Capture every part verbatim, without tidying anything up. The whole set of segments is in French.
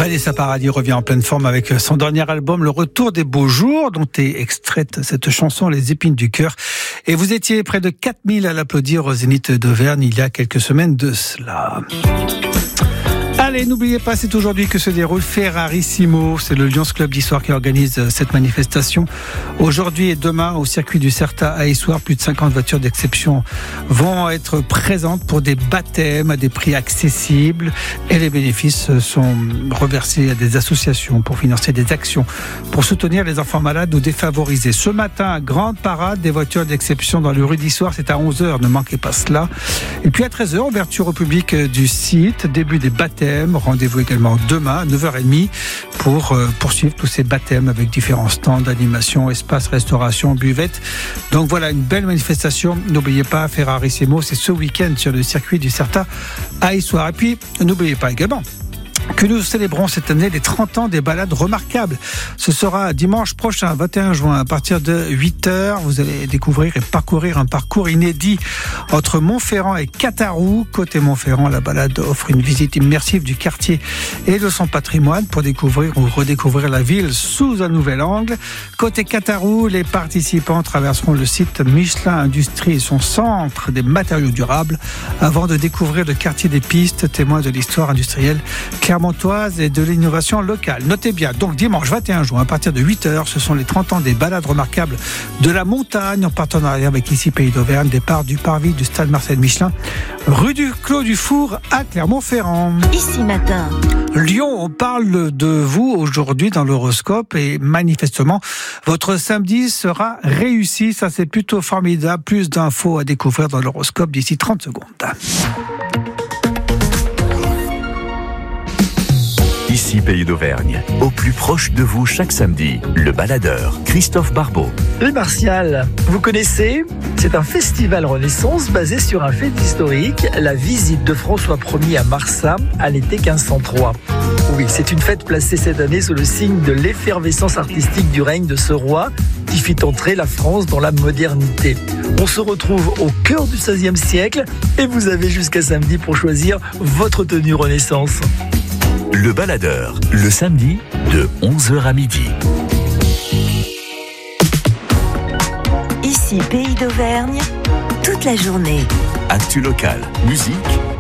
Vanessa Paradis revient en pleine forme avec son dernier album, Le Retour des Beaux Jours, dont est extraite cette chanson, Les Épines du Cœur. Et vous étiez près de quatre mille à l'applaudir au Zénith d'Auvergne il y a quelques semaines de cela. Allez, n'oubliez pas, c'est aujourd'hui que se déroule Ferrarissimo. C'est le Lions Club d'Histoire qui organise cette manifestation. Aujourd'hui et demain, au circuit du Certa à Issoire, plus de cinquante voitures d'exception vont être présentes pour des baptêmes à des prix accessibles. Et les bénéfices sont reversés à des associations pour financer des actions pour soutenir les enfants malades ou défavorisés. Ce matin, grande parade des voitures d'exception dans le rue d'Issoire. C'est à onze heures, ne manquez pas cela. Et puis à treize heures, ouverture au public du site, début des baptêmes. Rendez-vous également demain à neuf heures trente pour euh, poursuivre tous ces baptêmes avec différents stands d'animation, espaces, restauration, buvettes. Donc voilà, une belle manifestation. N'oubliez pas, Ferrarissimo, c'est ce week-end sur le circuit du Certa à Issoire. Et puis, n'oubliez pas également que nous célébrons cette année les trente ans des balades remarquables. Ce sera dimanche prochain, vingt et un juin, à partir de huit heures. Vous allez découvrir et parcourir un parcours inédit entre Montferrand et Catharoux. Côté Montferrand, la balade offre une visite immersive du quartier et de son patrimoine pour découvrir ou redécouvrir la ville sous un nouvel angle. Côté Catharoux, les participants traverseront le site Michelin Industrie et son centre des matériaux durables avant de découvrir le quartier des Pistes, témoin de l'histoire industrielle clermontoise et de l'innovation locale. Notez bien, donc dimanche vingt et un juin, à partir de huit heures, ce sont les trente ans des balades remarquables de la montagne en partenariat avec ici Pays d'Auvergne, départ du parvis du stade Marcel Michelin, rue du Clos du Four à Clermont-Ferrand. Ici matin. Lyon, on parle de vous aujourd'hui dans l'horoscope et manifestement, votre samedi sera réussi. Ça, c'est plutôt formidable. Plus d'infos à découvrir dans l'horoscope d'ici trente secondes. Ici Pays d'Auvergne, au plus proche de vous chaque samedi, le baladeur Christophe Barbeau. Le Martial, vous connaissez ? C'est un festival Renaissance basé sur un fait historique, la visite de François Ier à Marsat à l'été quinze cent trois. Oui, c'est une fête placée cette année sous le signe de l'effervescence artistique du règne de ce roi qui fit entrer la France dans la modernité. On se retrouve au cœur du seizième siècle et vous avez jusqu'à samedi pour choisir votre tenue Renaissance. Le baladeur, le samedi, de onze heures à midi. Ici Pays d'Auvergne, toute la journée. Actu local, musique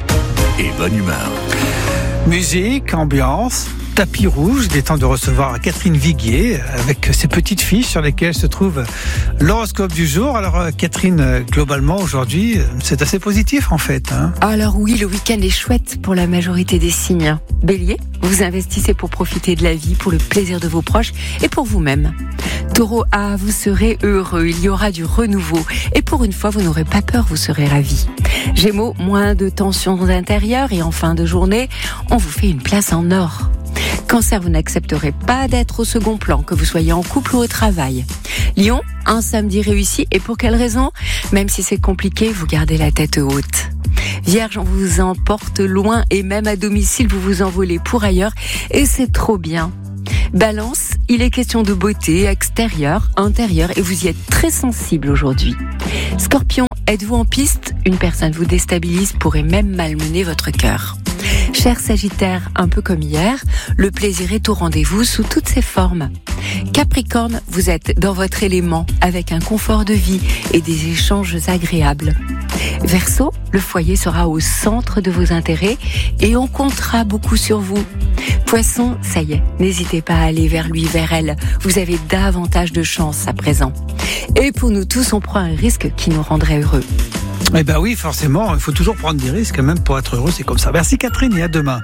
et bonne humeur. Musique, ambiance, tapis rouge. Il est temps de recevoir Catherine Viguier avec ses petites fiches sur lesquelles se trouve l'horoscope du jour. Alors Catherine, globalement aujourd'hui, c'est assez positif en fait. Hein. Alors oui, le week-end est chouette pour la majorité des signes. Bélier, vous investissez pour profiter de la vie, pour le plaisir de vos proches et pour vous-même. Taureau A, vous serez heureux, il y aura du renouveau. Et pour une fois, vous n'aurez pas peur, vous serez ravis. Gémeaux, moins de tensions intérieures et en fin de journée, on vous fait une place en or. Cancer, vous n'accepterez pas d'être au second plan, que vous soyez en couple ou au travail. Lion, un samedi réussi, et pour quelle raison ? Même si c'est compliqué, vous gardez la tête haute. Vierge, on vous emporte loin et même à domicile, vous vous envolez pour ailleurs et c'est trop bien. Balance, il est question de beauté extérieure, intérieure et vous y êtes très sensible aujourd'hui. Scorpion, êtes-vous en piste ? Une personne vous déstabilise, pourrait même malmener votre cœur. Cher Sagittaire, un peu comme hier, le plaisir est au rendez-vous sous toutes ses formes. Capricorne, vous êtes dans votre élément avec un confort de vie et des échanges agréables. Verseau, le foyer sera au centre de vos intérêts et on comptera beaucoup sur vous. Poisson, ça y est, n'hésitez pas à aller vers lui, vers elle. Vous avez davantage de chance à présent. Et pour nous tous, on prend un risque qui nous rendrait heureux. Eh ben oui, forcément, il faut toujours prendre des risques, même pour être heureux, c'est comme ça. Merci Catherine et à demain.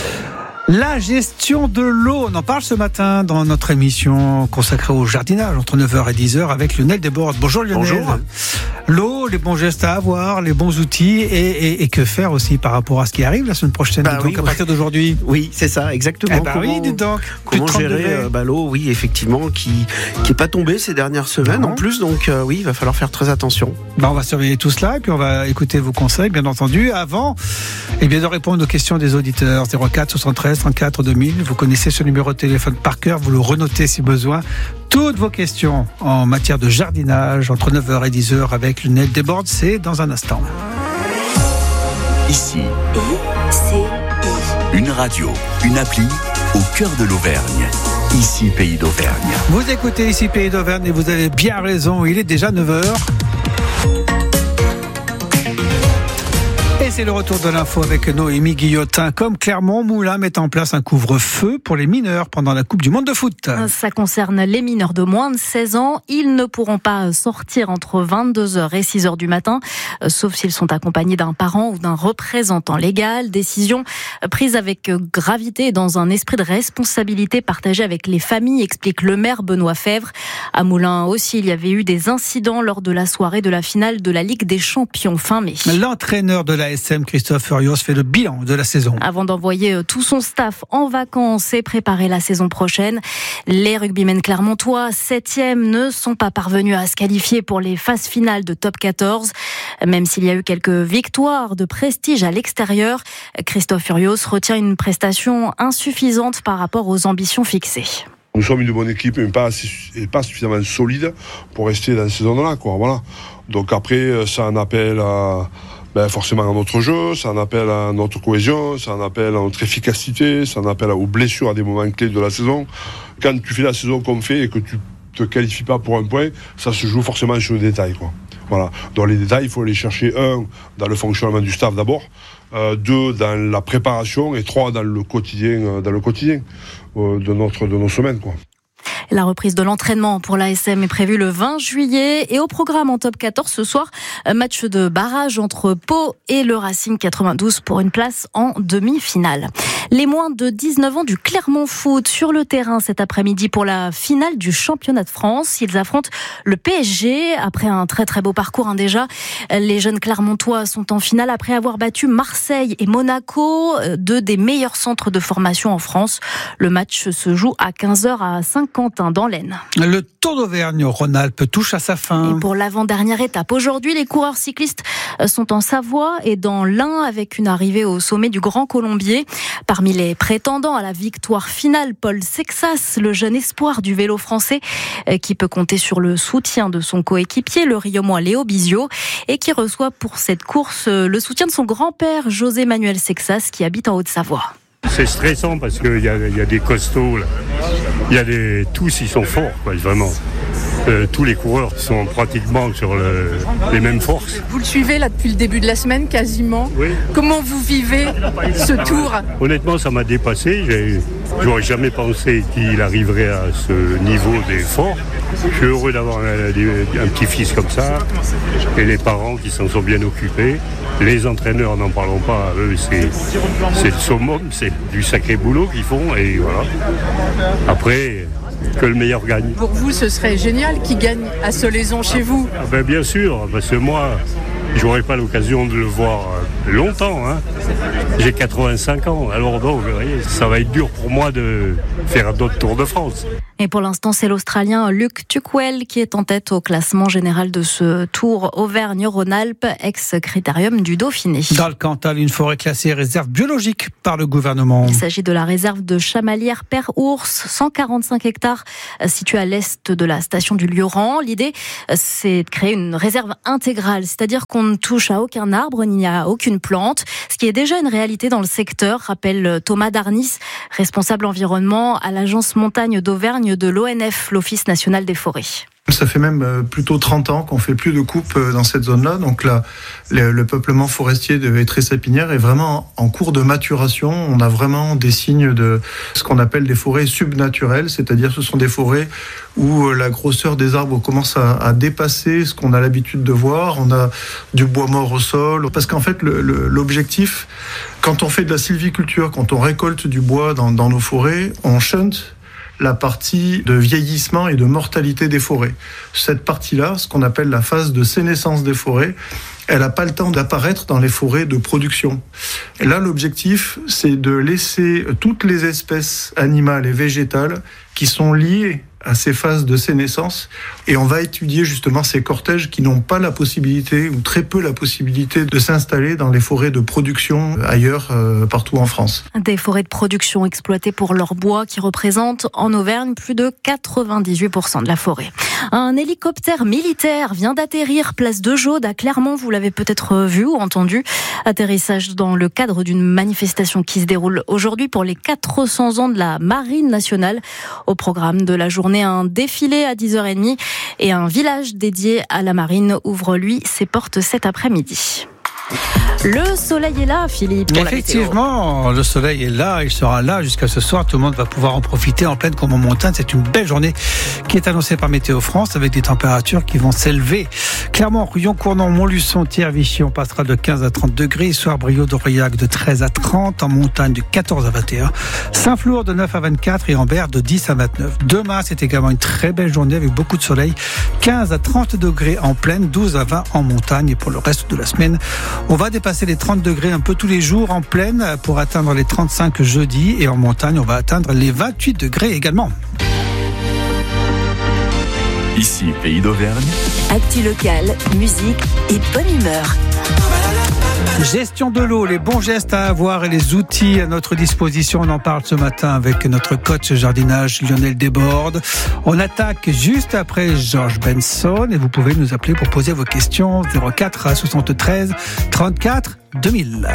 La gestion de l'eau, on en parle ce matin dans notre émission consacrée au jardinage entre neuf heures et dix heures avec Lionel Desbordes. Bonjour Lionel. Bonjour. L'eau, les bons gestes à avoir, les bons outils et, et, et que faire aussi par rapport à ce qui arrive la semaine prochaine, bah donc oui, à partir ouais. d'aujourd'hui. Oui, c'est ça, exactement. Eh ben comment, oui, dis donc. Comment gérer euh, bah, l'eau, oui, effectivement, qui qui est pas tombée ces dernières semaines Non. en plus, donc euh, oui, il va falloir faire très attention. Bah, on va surveiller tout cela et puis on va écouter vos conseils, bien entendu, avant eh bien, de répondre aux questions des auditeurs. zéro quatre soixante-treize trente-quatre deux mille. Vous connaissez ce numéro de téléphone par cœur, vous le renotez si besoin. Toutes vos questions en matière de jardinage entre neuf heures et dix heures avec Lionel Desbordes, c'est dans un instant. Ici, I C I. une radio, une appli au cœur de l'Auvergne. Ici, Pays d'Auvergne. Vous écoutez Ici Pays d'Auvergne et vous avez bien raison, il est déjà neuf heures. Et c'est le retour de l'info avec Noémie Guillotin. Comme Clermont-Moulins met en place un couvre-feu pour les mineurs pendant la Coupe du Monde de foot. Ça concerne les mineurs de moins de seize ans. Ils ne pourront pas sortir entre vingt-deux heures et six heures du matin, sauf s'ils sont accompagnés d'un parent ou d'un représentant légal. Décision prise avec gravité et dans un esprit de responsabilité partagé avec les familles, explique le maire Benoît Fèvre. À Moulins aussi, il y avait eu des incidents lors de la soirée de la finale de la Ligue des Champions fin mai. L'entraîneur de la S M, Christophe Furios, fait le bilan de la saison. Avant d'envoyer tout son staff en vacances et préparer la saison prochaine, les rugbymen clermontois, septième, ne sont pas parvenus à se qualifier pour les phases finales de top quatorze. Même s'il y a eu quelques victoires de prestige à l'extérieur, Christophe Furios retient une prestation insuffisante par rapport aux ambitions fixées. Nous sommes une bonne équipe, mais pas, assez, pas suffisamment solide pour rester dans ces zones-là, quoi. Voilà. Donc après, ça en appelle à... Ben forcément à notre jeu, ça en appelle à notre cohésion, ça en appelle à notre efficacité, ça en appelle aux blessures à des moments clés de la saison. Quand tu fais la saison comme fait et que tu te qualifies pas pour un point, ça se joue forcément sur le détail, quoi. Voilà. Dans les détails, il faut aller chercher un dans le fonctionnement du staff d'abord, euh, deux dans la préparation et trois dans le quotidien, euh, dans le quotidien euh, de notre de nos semaines, quoi. La reprise de l'entraînement pour l'A S M est prévue le vingt juillet et au programme en top quatorze ce soir, match de barrage entre Pau et le Racing quatre-vingt-douze pour une place en demi-finale. Les moins de dix-neuf ans du Clermont Foot sur le terrain cet après-midi pour la finale du championnat de France. Ils affrontent le P S G après un très très beau parcours hein, déjà. Les jeunes Clermontois sont en finale après avoir battu Marseille et Monaco, deux des meilleurs centres de formation en France. Le match se joue à quinze heures à Saint-Quentin dans l'Aisne. Le Tour d'Auvergne-Rhône-Alpes touche à sa fin. Et pour l'avant-dernière étape, aujourd'hui, les coureurs cyclistes sont en Savoie et dans l'Ain avec une arrivée au sommet du Grand Colombier. Parmi les prétendants à la victoire finale, Paul Sexas, le jeune espoir du vélo français, qui peut compter sur le soutien de son coéquipier, le Riaumois Léo Bizio, et qui reçoit pour cette course le soutien de son grand-père, José Manuel Sexas, qui habite en Haute-Savoie. C'est stressant parce qu'il y a, y a des costauds, là. Il y a des, tous ils sont forts, quoi, vraiment. Euh, tous les coureurs sont pratiquement sur le, les mêmes forces. Vous le suivez là depuis le début de la semaine quasiment. Oui. Comment vous vivez ce tour ? Honnêtement, ça m'a dépassé. J'ai, j'aurais jamais pensé qu'il arriverait à ce niveau d'effort. Je suis heureux d'avoir un, un petit-fils comme ça et les parents qui s'en sont bien occupés. Les entraîneurs, n'en parlons pas, eux, c'est, c'est le summum, c'est du sacré boulot qu'ils font et voilà. Après, que le meilleur gagne. Pour vous, ce serait génial qu'ils gagnent à Solaizon chez vous. Ah ben bien sûr, parce que moi, j'aurais pas l'occasion de le voir longtemps. Hein. J'ai quatre-vingt-cinq ans, alors donc, vous voyez, ça va être dur pour moi de faire d'autres Tours de France. Et pour l'instant, c'est l'Australien Luke Tuckwell qui est en tête au classement général de ce Tour Auvergne-Rhône-Alpes, ex-critérium du Dauphiné. Dans le Cantal, une forêt classée réserve biologique par le gouvernement. Il s'agit de la réserve de Chamalières-Père-Ours, cent quarante-cinq hectares située à l'est de la station du Lioran. L'idée, c'est de créer une réserve intégrale, c'est-à-dire qu'on ne touche à aucun arbre, ni à aucune plante, ce qui est déjà une réalité dans le secteur, rappelle Thomas Darnis, responsable environnement à l'agence Montagne d'Auvergne de l'O N F, l'Office national des forêts. Ça fait même plutôt trente ans qu'on fait plus de coupes dans cette zone-là. Donc là, le, le peuplement forestier de Étré-Sapinière est vraiment en cours de maturation. On a vraiment des signes de ce qu'on appelle des forêts subnaturelles, c'est-à-dire ce sont des forêts où la grosseur des arbres commence à, à dépasser ce qu'on a l'habitude de voir. On a du bois mort au sol. Parce qu'en fait, le, le, l'objectif, quand on fait de la sylviculture, quand on récolte du bois dans, dans nos forêts, on shunt la partie de vieillissement et de mortalité des forêts. Cette partie-là, ce qu'on appelle la phase de sénescence des forêts, elle n'a pas le temps d'apparaître dans les forêts de production. Et là, l'objectif, c'est de laisser toutes les espèces animales et végétales qui sont liées à ces phases de sénescence et on va étudier justement ces cortèges qui n'ont pas la possibilité ou très peu la possibilité de s'installer dans les forêts de production ailleurs, euh, partout en France. Des forêts de production exploitées pour leur bois qui représentent en Auvergne plus de quatre-vingt-dix-huit pour cent de la forêt. Un hélicoptère militaire vient d'atterrir place de Jaude à Clermont, vous l'avez peut-être vu ou entendu. Atterrissage dans le cadre d'une manifestation qui se déroule aujourd'hui pour les quatre cents ans de la Marine nationale. Au programme de la journée, un défilé à dix heures trente et un village dédié à la marine ouvre lui ses portes cet après-midi. Le soleil est là, Philippe. Effectivement, le soleil est là, il sera là jusqu'à ce soir. Tout le monde va pouvoir en profiter en pleine comme en montagne. C'est une belle journée qui est annoncée par Météo France avec des températures qui vont s'élever. Clermont, Rion, Cournon, Montluçon, Thiers, Vichy, on passera de quinze à trente degrés. Soir, Brioude, Aurillac de treize à trente. En montagne de quatorze à vingt et un. Saint-Flour de neuf à vingt-quatre et Ambert de dix à vingt-neuf. Demain, c'est également une très belle journée avec beaucoup de soleil. quinze à trente degrés en plaine, douze à vingt en montagne. Et pour le reste de la semaine, on va dépasser les trente degrés un peu tous les jours en plaine pour atteindre les trente-cinq jeudi et en montagne on va atteindre les vingt-huit degrés également. Ici, Pays d'Auvergne. Actu locale, musique et bonne humeur. Gestion de l'eau, les bons gestes à avoir et les outils à notre disposition. On en parle ce matin avec notre coach jardinage Lionel Desbordes. On attaque juste après George Benson et vous pouvez nous appeler pour poser vos questions zéro quatre soixante-treize trente-quatre deux mille.